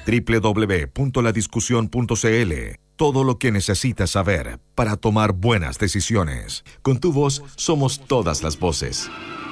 www.ladiscusión.cl. Todo lo que necesitas saber para tomar buenas decisiones. Con tu voz somos todas las voces.